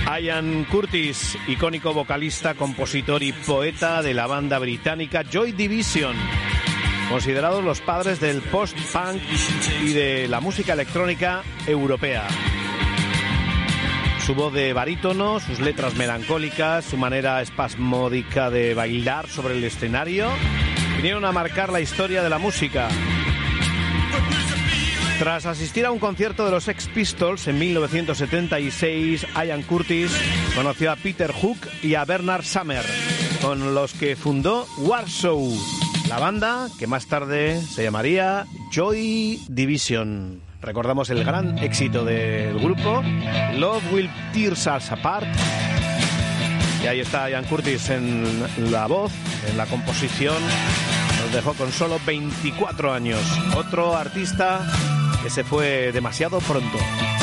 Ian Curtis, icónico vocalista, compositor y poeta de la banda británica Joy Division, considerados los padres del post-punk y de la música electrónica europea. Su voz de barítono, sus letras melancólicas, su manera espasmódica de bailar sobre el escenario vinieron a marcar la historia de la música. Tras asistir a un concierto de los Sex Pistols en 1976, Ian Curtis conoció a Peter Hook y a Bernard Sumner, con los que fundó Warsaw, la banda que más tarde se llamaría Joy Division. Recordamos el gran éxito del grupo, Love Will Tear Us Apart. Y ahí está Ian Curtis en la voz, en la composición. Nos dejó con solo 24 años. Otro artista que se fue demasiado pronto.